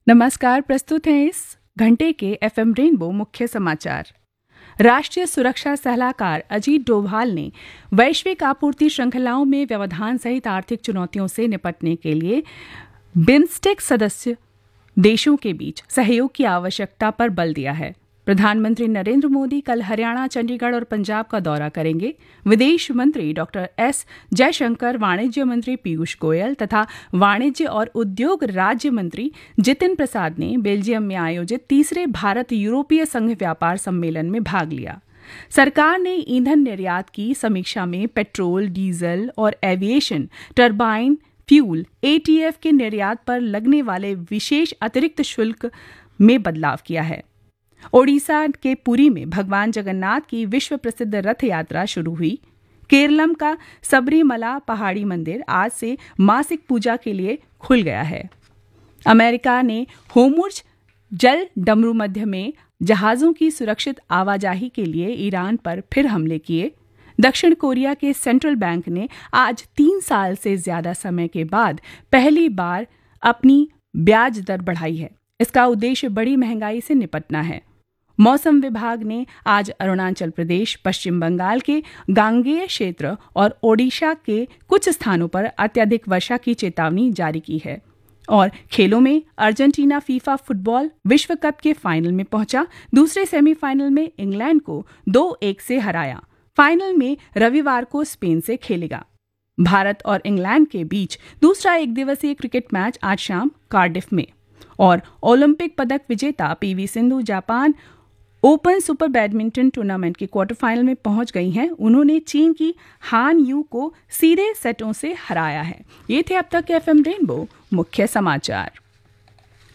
नमस्कार, प्रस्तुत हैं इस घंटे के एफएम रेनबो मुख्य समाचार। राष्ट्रीय सुरक्षा सलाहकार अजीत डोभाल ने वैश्विक आपूर्ति श्रृंखलाओं में व्यवधान सहित आर्थिक चुनौतियों से निपटने के लिए बिम्स्टेक सदस्य देशों के बीच सहयोग की आवश्यकता पर बल दिया है। प्रधानमंत्री नरेंद्र मोदी कल हरियाणा, चंडीगढ़ और पंजाब का दौरा करेंगे। विदेश मंत्री डॉक्टर एस जयशंकर, वाणिज्य मंत्री पीयूष गोयल तथा वाणिज्य और उद्योग राज्य मंत्री जितिन प्रसाद ने बेल्जियम में आयोजित तीसरे भारत यूरोपीय संघ व्यापार सम्मेलन में भाग लिया। सरकार ने ईंधन निर्यात की समीक्षा में पेट्रोल, डीजल और एविएशन टरबाइन फ्यूल एटीएफ के निर्यात पर लगने वाले विशेष अतिरिक्त शुल्क में बदलाव किया है। ओडिशा के पुरी में भगवान जगन्नाथ की विश्व प्रसिद्ध रथ यात्रा शुरू हुई। केरलम का सबरीमला पहाड़ी मंदिर आज से मासिक पूजा के लिए खुल गया है। अमेरिका ने होर्मुज़ जल डमरू मध्य में जहाजों की सुरक्षित आवाजाही के लिए ईरान पर फिर हमले किए। दक्षिण कोरिया के सेंट्रल बैंक ने आज 3 साल से ज्यादा समय के बाद पहली बार अपनी ब्याज दर बढ़ाई है। इसका उद्देश्य बड़ी महंगाई से निपटना है। मौसम विभाग ने आज अरुणाचल प्रदेश, पश्चिम बंगाल के गांगेय क्षेत्र और ओडिशा के कुछ स्थानों पर अत्यधिक वर्षा की चेतावनी जारी की है। और खेलों में अर्जेंटीना फीफा फुटबॉल विश्व कप के फाइनल में पहुंचा। दूसरे सेमीफाइनल में इंग्लैंड को 2-1 से हराया। फाइनल में रविवार को स्पेन से खेलेगा। भारत और इंग्लैंड के बीच दूसरा एक दिवसीय क्रिकेट मैच आज शाम कार्डिफ में। और ओलंपिक पदक विजेता PV Sindhu Japan open super badminton tournament के क्वार्टर फाइनल में पहुंच गई हैं। उन्होंने चीन की हान यू को सीधे सेटों से हराया है। ये थे अब तक के एफएम रेनबो मुख्य समाचार।